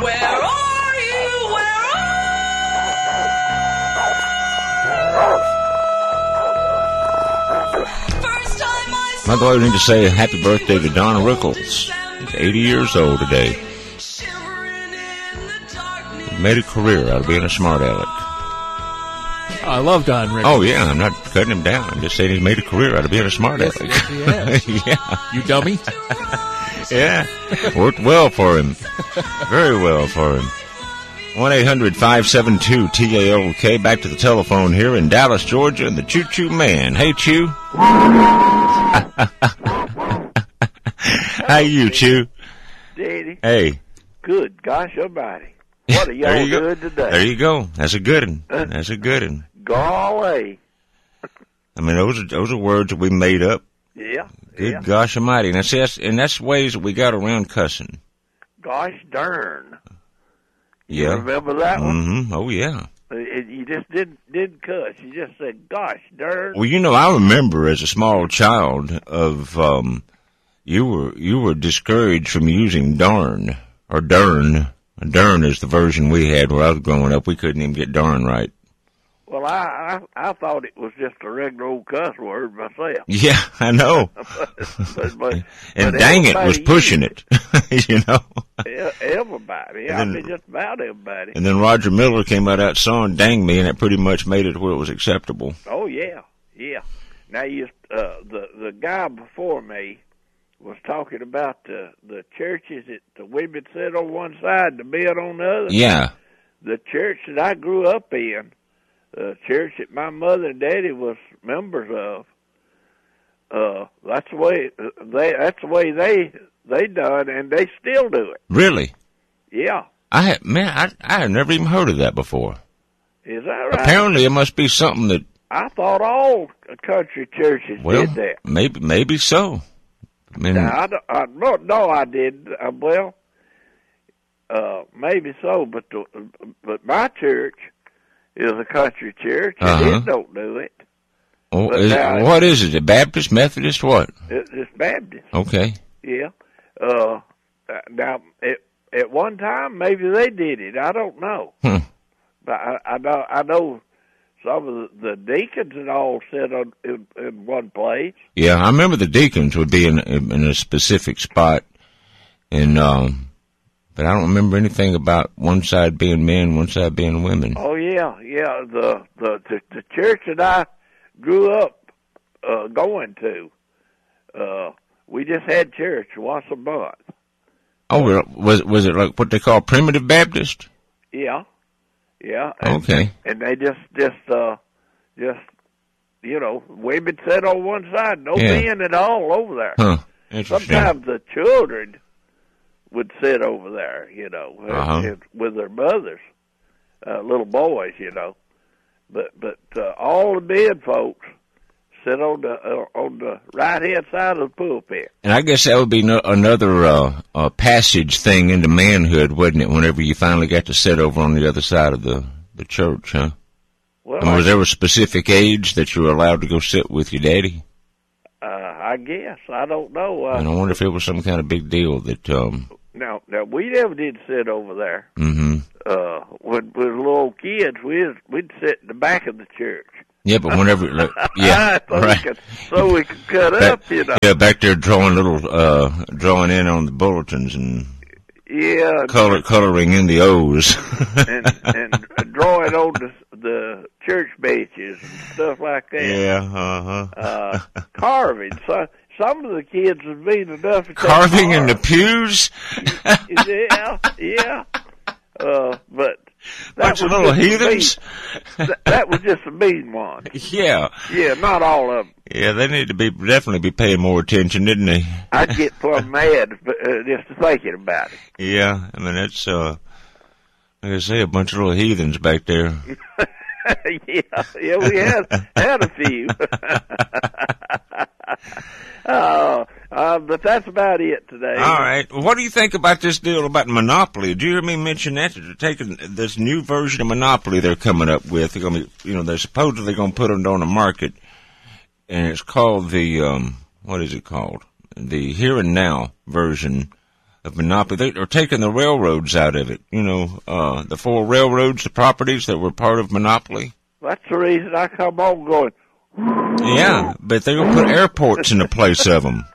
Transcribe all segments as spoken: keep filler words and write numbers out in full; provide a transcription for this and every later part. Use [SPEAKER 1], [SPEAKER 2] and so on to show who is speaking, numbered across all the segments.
[SPEAKER 1] Where are you? Where are you? First time I saw
[SPEAKER 2] By the way, we need to say happy birthday to Don Rickles. He's eighty years old today. He made a career out of being a smart aleck.
[SPEAKER 3] Oh, I love Don Rickles.
[SPEAKER 2] Oh, yeah, I'm not cutting him down. I'm just saying he's made a career out of being a smart
[SPEAKER 3] Yes,
[SPEAKER 2] aleck.
[SPEAKER 3] yes, he has.
[SPEAKER 2] Yeah.
[SPEAKER 3] You dummy.
[SPEAKER 2] Yeah, worked well for him. Very well for him. one eight hundred five seven two T A L K. Back to the telephone here in Dallas, Georgia, and the Choo Choo Man. Hey, Chew. How you, Chew?
[SPEAKER 4] Daddy.
[SPEAKER 2] Hey.
[SPEAKER 4] Good gosh almighty. What are
[SPEAKER 2] There
[SPEAKER 4] y'all
[SPEAKER 2] you go.
[SPEAKER 4] doing today?
[SPEAKER 2] There you go. That's a good one. That's a good one.
[SPEAKER 4] Golly.
[SPEAKER 2] I mean, those are, those are words that we made up.
[SPEAKER 4] Yeah.
[SPEAKER 2] Good
[SPEAKER 4] yeah.
[SPEAKER 2] gosh almighty. And that's, that's, and that's ways that we got around cussing.
[SPEAKER 4] Gosh darn. You
[SPEAKER 2] Yeah.
[SPEAKER 4] remember that one?
[SPEAKER 2] Mm-hmm. Oh, yeah.
[SPEAKER 4] It, you just didn't didn't cuss. You just said, "Gosh darn."
[SPEAKER 2] Well, you know, I remember as a small child of um, you were you were discouraged from using darn or dern. Dern is the version we had where I was growing up. We couldn't even get darn right.
[SPEAKER 4] Well, I, I I thought it was just a regular old cuss word myself.
[SPEAKER 2] Yeah, I know.
[SPEAKER 4] but, but, but,
[SPEAKER 2] and
[SPEAKER 4] but
[SPEAKER 2] dang it, was
[SPEAKER 4] everybody
[SPEAKER 2] pushing it. You know.
[SPEAKER 4] used it. Everybody.
[SPEAKER 2] And
[SPEAKER 4] I
[SPEAKER 2] then-
[SPEAKER 4] mean, just about everybody.
[SPEAKER 2] And then Roger Miller came out of that song, "Dang Me," and it pretty much made it where it was acceptable.
[SPEAKER 4] Oh yeah, yeah. Now you uh, the the guy before me was talking about the the churches that the women sit on one side, the men on the other.
[SPEAKER 2] Yeah.
[SPEAKER 4] The church that I grew up in, the church that my mother and daddy was members of, uh, that's the way they that's the way they they done, and they still do it.
[SPEAKER 2] Really?
[SPEAKER 4] Yeah,
[SPEAKER 2] I had man, I I had never even heard of that before.
[SPEAKER 4] is that right?
[SPEAKER 2] Apparently, it must be something that.
[SPEAKER 4] I thought all country churches
[SPEAKER 2] Well,
[SPEAKER 4] did that.
[SPEAKER 2] maybe maybe so. I mean,
[SPEAKER 4] Now, I, don't- I, no, no, I didn't. Uh, well, uh, maybe so, but the, but my church is a country church, and
[SPEAKER 2] Uh-huh.
[SPEAKER 4] it don't do it.
[SPEAKER 2] oh,
[SPEAKER 4] but
[SPEAKER 2] is it,
[SPEAKER 4] now-
[SPEAKER 2] what is it? A Baptist, Methodist, what?
[SPEAKER 4] it it's Baptist.
[SPEAKER 2] Okay.
[SPEAKER 4] Yeah. Uh, now, at, at one time, maybe they did it. I don't know.
[SPEAKER 2] Hmm.
[SPEAKER 4] But I, I know I know some of the, the deacons and all sit on in, in one place.
[SPEAKER 2] Yeah, I remember the deacons would be in in a specific spot, and um, but I don't remember anything about one side being men, one side being women.
[SPEAKER 4] Oh yeah, yeah. The the the, the church that I grew up uh, going to, uh, we just had church once a month.
[SPEAKER 2] Oh, well, was was it like what they call primitive Baptist?
[SPEAKER 4] Yeah, yeah. And,
[SPEAKER 2] Okay.
[SPEAKER 4] And they just just uh, just you know, women sat on one side, no
[SPEAKER 2] Yeah.
[SPEAKER 4] men at all over there.
[SPEAKER 2] Huh. Interesting.
[SPEAKER 4] Sometimes the children would sit over there, you know, and-
[SPEAKER 2] Uh-huh.
[SPEAKER 4] and with their mothers, uh, little boys, you know. But but uh, all the men folks sit on the uh, on the right hand side of the pulpit.
[SPEAKER 2] And I guess that would be no, another uh, uh, passage thing into manhood, wouldn't it? Whenever you finally got to sit over on the other side of the the church, huh?
[SPEAKER 4] Well,
[SPEAKER 2] And was
[SPEAKER 4] I,
[SPEAKER 2] there a specific age that you were allowed to go sit with your daddy?
[SPEAKER 4] uh, I guess I don't know. Uh,
[SPEAKER 2] And I wonder if it was some kind of big deal that. um
[SPEAKER 4] Now now we never did sit over there.
[SPEAKER 2] Mm-hmm.
[SPEAKER 4] Uh, when we were little kids, we'd we'd sit in the back of the church.
[SPEAKER 2] Yeah, but whenever, like, yeah,
[SPEAKER 4] so
[SPEAKER 2] right.
[SPEAKER 4] we could so we could cut
[SPEAKER 2] Back-
[SPEAKER 4] up, you know.
[SPEAKER 2] Yeah, back there drawing little, uh, drawing in on the bulletins and
[SPEAKER 4] Yeah,
[SPEAKER 2] color, coloring in the O's.
[SPEAKER 4] and and drawing on the the church benches and stuff like that.
[SPEAKER 2] Yeah, uh-huh.
[SPEAKER 4] Uh, carving. So some of the kids was mean enough to take
[SPEAKER 2] Carving in the
[SPEAKER 4] carve.
[SPEAKER 2] pews?
[SPEAKER 4] Yeah, yeah. Uh, but that
[SPEAKER 2] Bunch of
[SPEAKER 4] was
[SPEAKER 2] little
[SPEAKER 4] just a
[SPEAKER 2] heathens?
[SPEAKER 4] mean- that, that was just a mean one.
[SPEAKER 2] Yeah.
[SPEAKER 4] Yeah, not all of them.
[SPEAKER 2] Yeah, they need to be, definitely be paying more attention, didn't they?
[SPEAKER 4] I'd get plumb mad uh, just thinking about it.
[SPEAKER 2] Yeah, I mean, that's, uh, like I say, a bunch of little heathens back there.
[SPEAKER 4] yeah, yeah, we had had a few. Oh, uh, but that's about it today.
[SPEAKER 2] All right. Well, what do you think about this deal about Monopoly? Did you hear me mention that? They're taking this new version of Monopoly they're coming up with. They're going to be, you know, they're supposedly going to put it on the market, and it's called the, um, what is it called? The Here and Now version of monopoly. They, they're taking the railroads out of it. You know, uh, the four railroads, the properties that were part of monopoly.
[SPEAKER 4] That's the reason I come on going.
[SPEAKER 2] Yeah, but they're going to put airports in the place of them.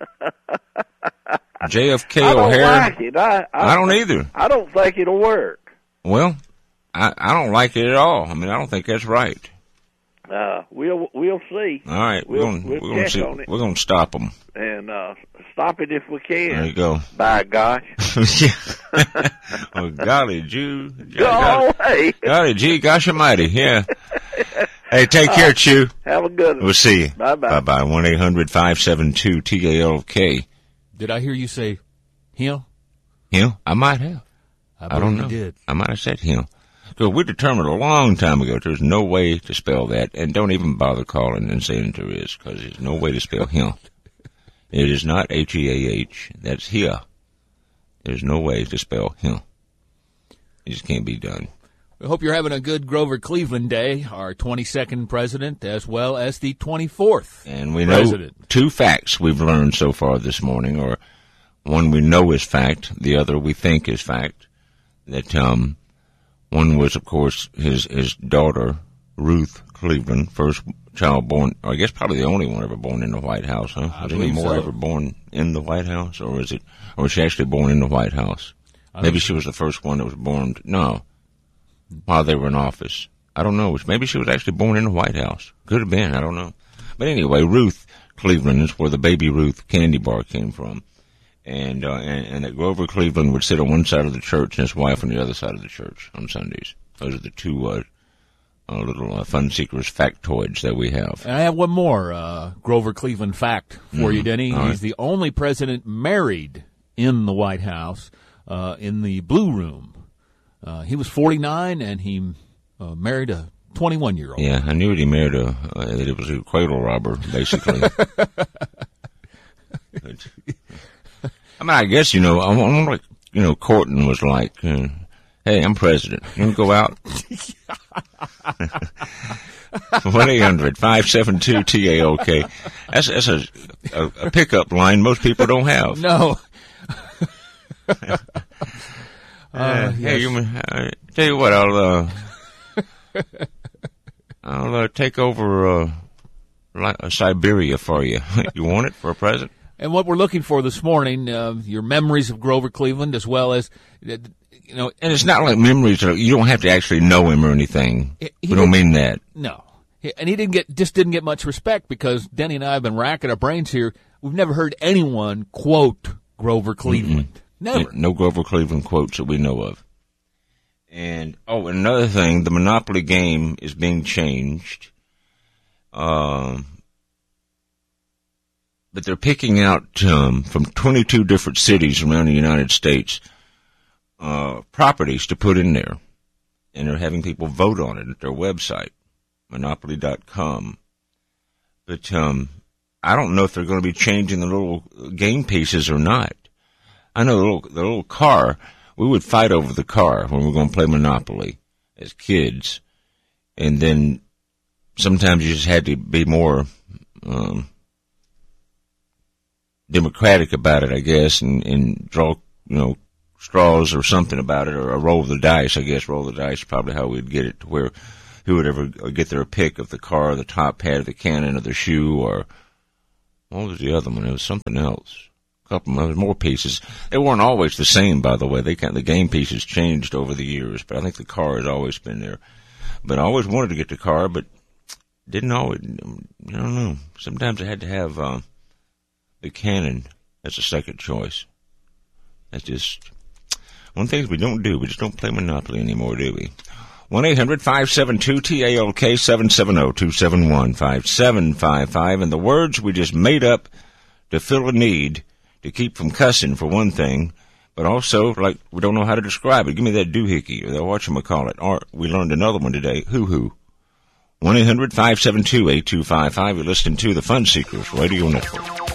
[SPEAKER 2] J F K
[SPEAKER 4] I don't
[SPEAKER 2] O'Hare.
[SPEAKER 4] like it. I, I,
[SPEAKER 2] I don't either.
[SPEAKER 4] I don't think it'll work.
[SPEAKER 2] Well, I, I don't like it at all. I mean, I don't think that's right.
[SPEAKER 4] Uh, we'll we'll see.
[SPEAKER 2] All right,
[SPEAKER 4] we'll,
[SPEAKER 2] we're going
[SPEAKER 4] we'll
[SPEAKER 2] we're gonna see.
[SPEAKER 4] on it
[SPEAKER 2] We're going to stop them.
[SPEAKER 4] and uh, stop it if we can.
[SPEAKER 2] There you go.
[SPEAKER 4] By gosh.
[SPEAKER 2] Well, golly, Jew.
[SPEAKER 4] Go away.
[SPEAKER 2] Golly, gee, gosh almighty, yeah. Hey, take care, Chew.
[SPEAKER 4] Have a good one.
[SPEAKER 2] We'll see you.
[SPEAKER 4] Bye-bye.
[SPEAKER 2] Bye-bye. one eight hundred five seven two T A L K.
[SPEAKER 3] Did I hear you say him?
[SPEAKER 2] Him? I might have.
[SPEAKER 3] I,
[SPEAKER 2] I don't
[SPEAKER 3] you
[SPEAKER 2] know.
[SPEAKER 3] did.
[SPEAKER 2] I might have said him. So we determined a long time ago there's no way to spell that, and don't even bother calling and saying there is, because there's no way to spell him. It is not H E A H. That's here. There's no way to spell him. It just can't be done.
[SPEAKER 3] We hope you're having a good Grover Cleveland Day, our twenty-second president, as well as the twenty-fourth
[SPEAKER 2] And we know
[SPEAKER 3] president.
[SPEAKER 2] Two facts we've learned so far this morning, or one we know is fact, the other we think is fact. That um, one was, of course, his his daughter, Ruth Cleveland, first child born, or I guess probably the only one ever born in the White House, huh?
[SPEAKER 3] I
[SPEAKER 2] Was any
[SPEAKER 3] believe
[SPEAKER 2] more
[SPEAKER 3] so.
[SPEAKER 2] ever born in the White House, or was it, or was she actually born in the White House?
[SPEAKER 3] I
[SPEAKER 2] Maybe
[SPEAKER 3] don't-
[SPEAKER 2] she was the first one that was born. No, while they were in office. I don't know. Maybe she was actually born in the White House. Could have been. I don't know. But anyway, Ruth Cleveland is where the Baby Ruth candy bar came from. And, uh, and, and that Grover Cleveland would sit on one side of the church and his wife on the other side of the church on Sundays. Those are the two, uh, uh little, uh, fun seekers factoids that we have.
[SPEAKER 3] And I have one more uh, Grover Cleveland fact for you, Denny.
[SPEAKER 2] All
[SPEAKER 3] He's
[SPEAKER 2] right.
[SPEAKER 3] the only president married in the White House, uh, in the Blue Room. Uh, he was forty-nine, and he uh, married a twenty-one-year-old.
[SPEAKER 2] Yeah, I knew that he married a, uh, that it was a cradle robber, basically. But, I mean, I guess, you know, I wonder what, you know, Corton was like, uh, hey, I'm president. You want to go out? one eight hundred five seven two T A L K. That's, that's a, a, a pickup line most people don't have.
[SPEAKER 3] No.
[SPEAKER 2] Uh, hey, you, uh, tell you what, I'll, uh, I'll, uh, take over, uh, like, uh, Siberia for you. You want it for a present?
[SPEAKER 3] And what we're looking for this morning, uh, your memories of Grover Cleveland, as well as, uh, you know,
[SPEAKER 2] And it's not like memories. You don't have to actually know him or anything.
[SPEAKER 3] He- he
[SPEAKER 2] we don't
[SPEAKER 3] did-
[SPEAKER 2] mean that.
[SPEAKER 3] no. And he didn't get, just didn't get much respect because Denny and I have been racking our brains here. We've never heard anyone quote Grover Cleveland. Never.
[SPEAKER 2] No Grover Cleveland quotes that we know of. And, oh, and another thing, the Monopoly game is being changed. Um, but they're picking out um, from twenty-two different cities around the United States uh, properties to put in there. And they're having people vote on it at their website, monopoly dot com. But um, I don't know if they're going to be changing the little game pieces or not. I know the little, the little car, we would fight over the car when we were going to play Monopoly as kids. And then sometimes you just had to be more um, democratic about it, I guess, and, and draw, you know, straws or something about it, or, or roll the dice, I guess. Roll the dice is probably how we'd get it to where who would ever get their pick of the car, the top hat, of the cannon, or the shoe, or what was the other one? It was something else. Couple there was more pieces. They weren't always the same, by the way. They kind of, the game pieces changed over the years, but I think the car has always been there. But I always wanted to get the car, but didn't always. I don't know. Sometimes I had to have uh, the cannon as a second choice. That's just one thing we don't do. We just don't play Monopoly anymore, do we? One eight hundred five seven two T A L K seven seven zero two seven one five seven five five, and the words we just made up to fill a need. To keep from cussing, for one thing, but also, like, we don't know how to describe it. Give me that doohickey, or that whatchamacallit. Or we learned another one today, hoo-hoo. one eight hundred five seven two eight two five five. You're listening to the Fun Seekers Radio Network.